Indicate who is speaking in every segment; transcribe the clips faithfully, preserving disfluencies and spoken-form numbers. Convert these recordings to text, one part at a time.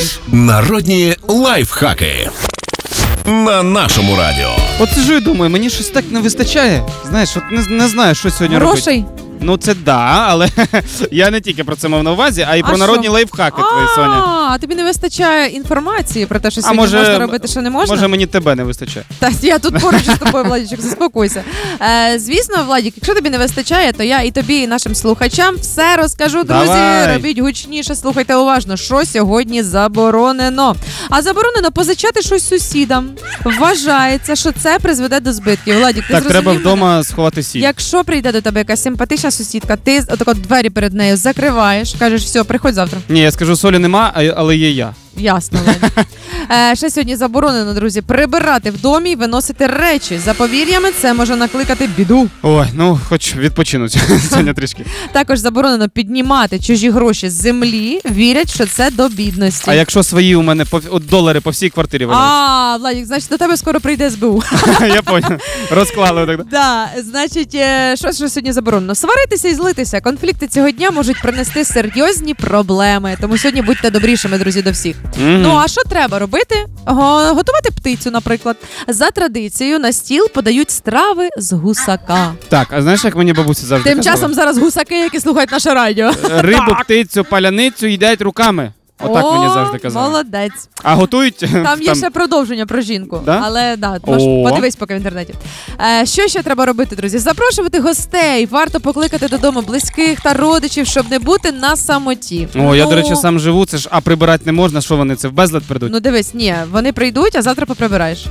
Speaker 1: Народні лайфхаки на нашому радіо.
Speaker 2: От сижу і думаю, мені щось так не вистачає. Знаєш, от не, не знаю, що сьогодні робити.
Speaker 3: Грошей?
Speaker 2: Ну це да, але я не тільки про це мав на увазі, а й про
Speaker 3: А
Speaker 2: народні
Speaker 3: що?
Speaker 2: лайфхаки твої, Соня.
Speaker 3: А, тобі не вистачає інформації про те, що
Speaker 2: А
Speaker 3: сьогодні
Speaker 2: може,
Speaker 3: можна робити, що не можна?
Speaker 2: Може мені тебе не вистачає.
Speaker 3: Та я тут поруч з тобою, Владічок, заспокойся. Е, звісно, Владік, якщо тобі не вистачає, то я і тобі, і нашим слухачам все розкажу, друзі.
Speaker 2: Давай.
Speaker 3: Робіть гучніше, слухайте уважно, що сьогодні заборонено. А заборонено позичати щось сусідам. Вважається, що це призведе до збитків. Владік, ти
Speaker 2: Так,
Speaker 3: зрозумів
Speaker 2: треба
Speaker 3: мене?
Speaker 2: вдома сховати сіль.
Speaker 3: Якщо прийде до тебе якась симпатична сусідка, ти отако двері перед нею закриваєш, кажеш, все, приходь завтра.
Speaker 2: Ні, я скажу, солі нема, а- але є я.
Speaker 3: Ясно, Владі. Е, ще сьогодні заборонено, друзі, прибирати в домі і виносити речі. За повір'ями це може накликати біду.
Speaker 2: Ой, ну хоч відпочину сьогодні трішки.
Speaker 3: Також заборонено піднімати чужі гроші з землі, вірять, що це до бідності.
Speaker 2: А якщо свої у мене по, от долари по всій квартирі валяються?
Speaker 3: А, Владик, значить, до тебе скоро прийде ес бе у.
Speaker 2: Я понял. Розклали так.
Speaker 3: Да, значить, е, що ж сьогодні заборонено? Сваритися і злитися. Конфлікти цього дня можуть принести серйозні проблеми. Тому сьогодні будьте добрішими, друзі, до всіх.
Speaker 2: Mm-hmm.
Speaker 3: Ну, а що треба робити? Го- готувати птицю, наприклад. За традицією на стіл подають страви з гусака.
Speaker 2: Так, а знаєш, як мені бабуся завжди
Speaker 3: Тим
Speaker 2: казала?
Speaker 3: часом зараз гусаки, які слухають наше радіо.
Speaker 2: Рибу, птицю, паляницю їдять руками. Отак
Speaker 3: О,
Speaker 2: мені завжди казали.
Speaker 3: Молодець.
Speaker 2: А готують
Speaker 3: Там є ще продовження про жінку.
Speaker 2: Да?
Speaker 3: Але да, можеш
Speaker 2: О.
Speaker 3: подивись поки в інтернеті. Е, що ще треба робити, друзі? Запрошувати гостей. Варто покликати додому близьких та родичів, щоб не бути на самоті.
Speaker 2: О, я,
Speaker 3: Ну,
Speaker 2: до речі, сам живу, це ж, а прибирати не можна, що вони це в безлад придуть?
Speaker 3: Ну дивись, ні, вони прийдуть, а завтра поприбираєш.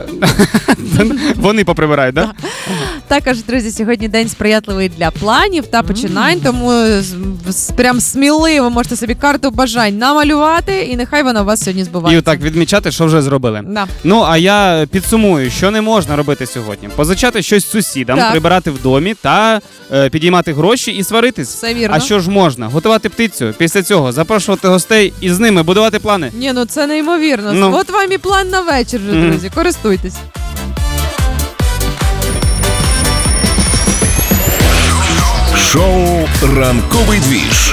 Speaker 2: Вони поприбирають, так?
Speaker 3: Також, друзі, сьогодні день сприятливий для планів та починань, тому з- з- прям сміливо можете собі карту бажань намалювати, і нехай вона у вас сьогодні
Speaker 2: І
Speaker 3: збувається.
Speaker 2: отак відмічати, що вже зробили.
Speaker 3: Да.
Speaker 2: Ну, а я підсумую, що не можна робити сьогодні. Позичати щось сусідам,
Speaker 3: Так.
Speaker 2: прибирати в домі та е, підіймати гроші і сваритись.
Speaker 3: Все вірно.
Speaker 2: А що ж можна? Готувати птицю, після цього запрошувати гостей і з ними будувати плани.
Speaker 3: Ні, ну це неймовірно.
Speaker 2: Ну.
Speaker 3: От вам і план на вечір вже,
Speaker 2: Мгм.
Speaker 3: друзі. Користуйтесь.
Speaker 1: Шоу «Ранковий двіж»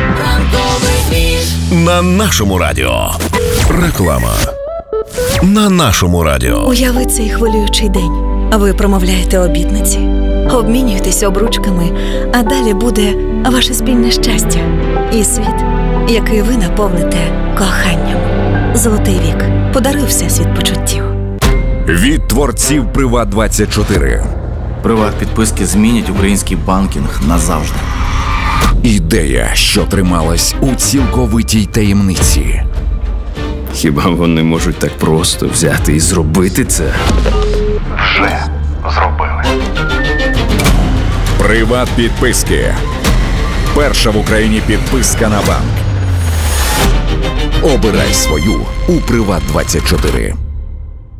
Speaker 1: на нашому радіо. Реклама на нашому радіо.
Speaker 4: Уяви цей хвилюючий день. Ви промовляєте обітниці, обмінюєтесь обручками, а далі буде ваше спільне щастя і світ, який ви наповните коханням. Золотий вік. Подаруй всесвіт почуттів.
Speaker 5: Від творців Приват двадцять чотири.
Speaker 6: Приват-підписки змінять український банкінг назавжди.
Speaker 5: Ідея, що трималась у цілковитій таємниці.
Speaker 7: Хіба вони можуть так просто взяти і зробити це?
Speaker 8: Вже зробили.
Speaker 5: Приват підписки. Перша в Україні підписка на банк. Обирай свою у Приват двадцять чотири.